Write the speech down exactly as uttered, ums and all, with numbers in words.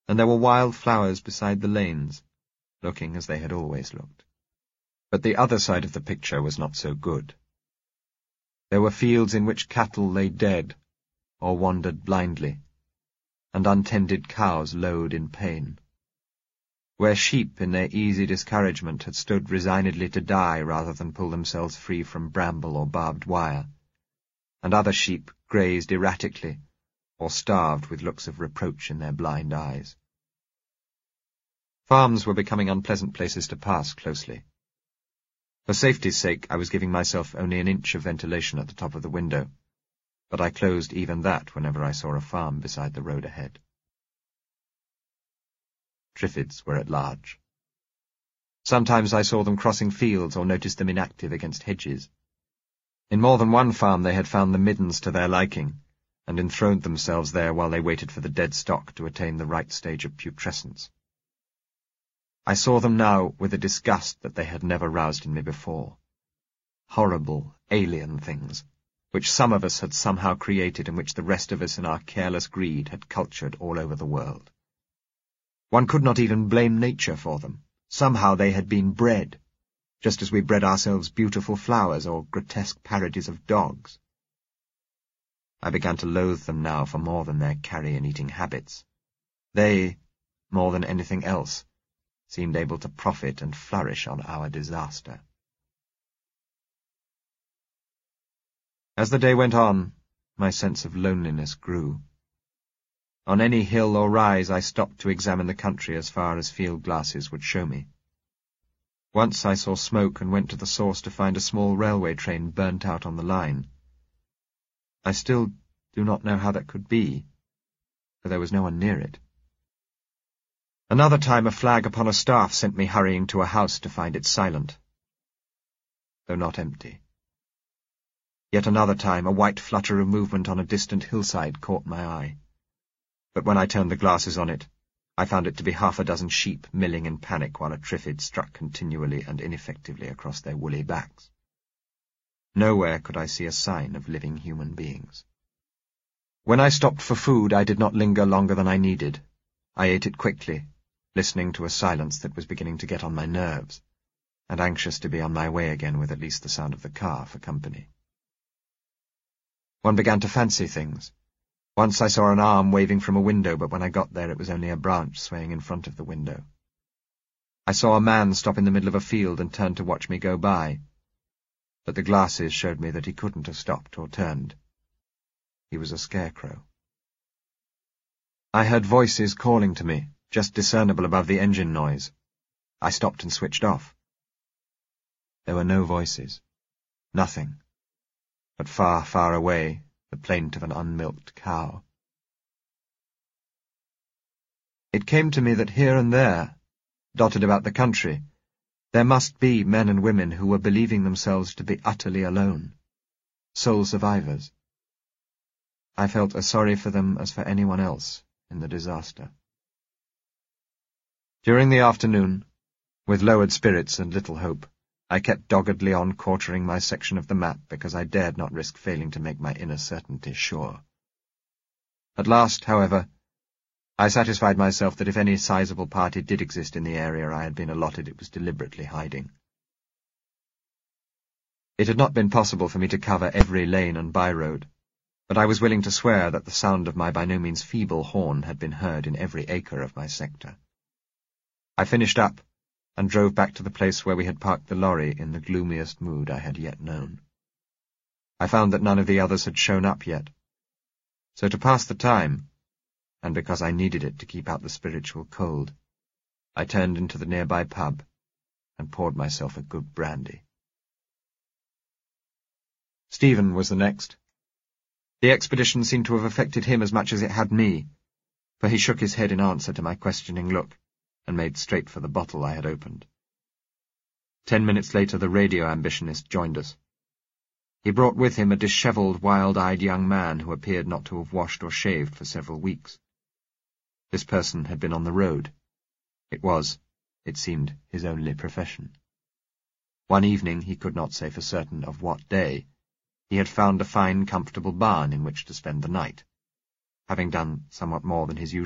and there were wild flowers beside the lanes, looking as they had always looked. But the other side of the picture was not so good. There were fields in which cattle lay dead, or wandered blindly, and untended cows lowed in pain, where sheep in their easy discouragement had stood resignedly to die rather than pull themselves free from bramble or barbed wire, and other sheep grazed erratically, or starved with looks of reproach in their blind eyes. Farms were becoming unpleasant places to pass closely. For safety's sake, I was giving myself only an inch of ventilation at the top of the window, but I closed even that whenever I saw a farm beside the road ahead. Triffids were at large. Sometimes I saw them crossing fields or noticed them inactive against hedges. In more than one farm they had found the middens to their liking, and enthroned themselves there while they waited for the dead stock to attain the right stage of putrescence. I saw them now with a disgust that they had never roused in me before. Horrible, alien things, which some of us had somehow created and which the rest of us in our careless greed had cultured all over the world. One could not even blame nature for them. Somehow they had been bred, just as we bred ourselves beautiful flowers or grotesque parodies of dogs. I began to loathe them now for more than their carrion-eating habits. They, more than anything else, seemed able to profit and flourish on our disaster. As the day went on, my sense of loneliness grew. On any hill or rise I stopped to examine the country as far as field glasses would show me. Once I saw smoke and went to the source to find a small railway train burnt out on the line. I still do not know how that could be, for there was no one near it. Another time a flag upon a staff sent me hurrying to a house to find it silent, though not empty. Yet another time a white flutter of movement on a distant hillside caught my eye, but when I turned the glasses on it, I found it to be half a dozen sheep milling in panic while a triffid struck continually and ineffectively across their woolly backs. Nowhere could I see a sign of living human beings. When I stopped for food, I did not linger longer than I needed. I ate it quickly, listening to a silence that was beginning to get on my nerves, and anxious to be on my way again with at least the sound of the car for company. One began to fancy things. Once I saw an arm waving from a window, but when I got there it was only a branch swaying in front of the window. I saw a man stop in the middle of a field and turn to watch me go by, but the glasses showed me that he couldn't have stopped or turned. He was a scarecrow. I heard voices calling to me, just discernible above the engine noise. I stopped and switched off. There were no voices. Nothing. But far, far away, the plaint of an unmilked cow. It came to me that here and there, dotted about the country, there must be men and women who were believing themselves to be utterly alone, sole survivors. I felt as sorry for them as for anyone else in the disaster. During the afternoon, with lowered spirits and little hope, I kept doggedly on quartering my section of the map because I dared not risk failing to make my inner certainty sure. At last, however, I satisfied myself that if any sizable party did exist in the area I had been allotted, it was deliberately hiding. It had not been possible for me to cover every lane and by-road, but I was willing to swear that the sound of my by no means feeble horn had been heard in every acre of my sector. I finished up, and drove back to the place where we had parked the lorry in the gloomiest mood I had yet known. I found that none of the others had shown up yet, so to pass the time, and because I needed it to keep out the spiritual cold, I turned into the nearby pub and poured myself a good brandy. Stephen was the next. The expedition seemed to have affected him as much as it had me, for he shook his head in answer to my questioning look, and made straight for the bottle I had opened. Ten minutes later the radio ambitionist joined us. He brought with him a dishevelled, wild-eyed young man who appeared not to have washed or shaved for several weeks. This person had been on the road. It was, it seemed, his only profession. One evening, he could not say for certain of what day, he had found a fine, comfortable barn in which to spend the night, having done somewhat more than his usual